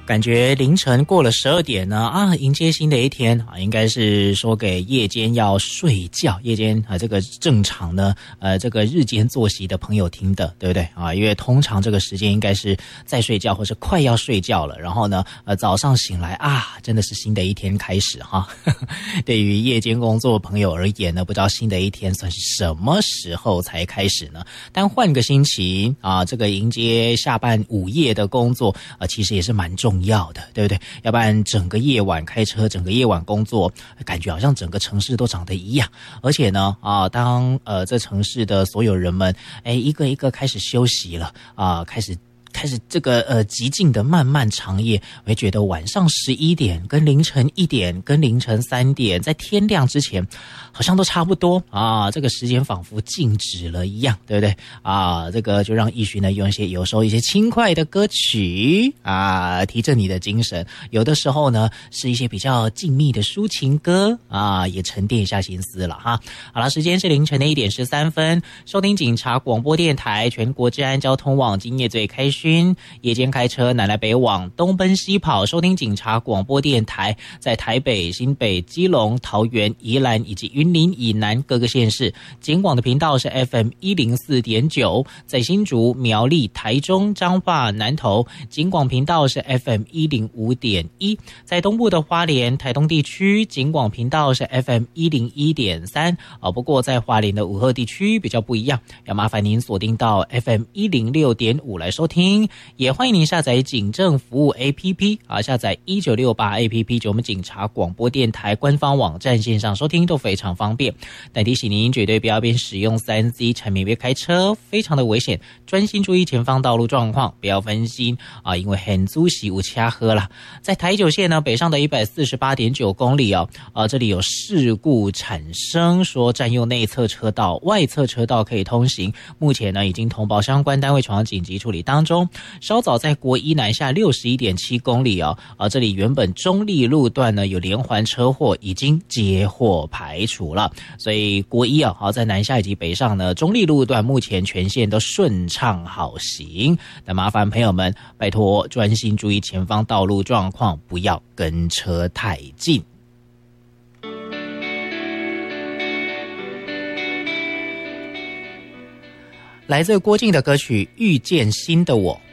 感觉凌晨过了12点呢迎接新的一天应该是说给夜间要睡觉，夜间这个正常呢这个日间作息的朋友听的，对不对因为通常这个时间应该是在睡觉或是快要睡觉了，然后呢早上醒来真的是新的一天开始哈。对于夜间工作朋友而言呢，不知道新的一天算是什么时候才开始呢？但换个星期这个迎接下半午夜的工作其实也是蛮重要的，对不对？要不然整个夜晚开车，整个夜晚工作，感觉好像整个城市都长得一样。而且呢当这城市的所有人们一个一个开始休息了开始这个极尽的漫漫长夜，我会觉得晚上11点跟凌晨1点跟凌晨3点在天亮之前好像都差不多这个时间仿佛静止了一样，对不对这个就让奕迅呢用有时候一些轻快的歌曲提振你的精神，有的时候呢是一些比较静谧的抒情歌也沉淀一下心思了哈。好了，时间是凌晨的1点13分，收听警察广播电台全国治安交通网，今夜最开心夜间开车南来北往东奔西跑，收听警察广播电台，在台北、新北、基隆、桃园、宜兰以及云林以南各个县市，警广的频道是 FM 104.9，在新竹、苗栗、台中、彰化、南投，警广频道是 FM 105.1，在东部的花莲、台东地区，警广频道是 FM 101.3不过在花莲的武鹤地区比较不一样，要麻烦您锁定到 FM 106.5来收听。也欢迎您下载警政服务 APP 下载1968 APP 就我们警察广播电台官方网站线上收听都非常方便。但提醒您绝对不要边使用 3C 产品边开车，非常的危险，专心注意前方道路状况，不要分心因为很足喜无掐喝啦。在台九线呢北上的 148.9 公里这里有事故产生，说占用内侧车道，外侧车道可以通行，目前呢已经通报相关单位传紧急处理当中。稍早在国一南下 61.7 公里这里原本中立路段呢有连环车祸，已经接获排除了，所以国一在南下以及北上呢中立路段目前全线都顺畅好行。那麻烦朋友们拜托专心注意前方道路状况，不要跟车太近。来自郭靖的歌曲《遇见新的我》。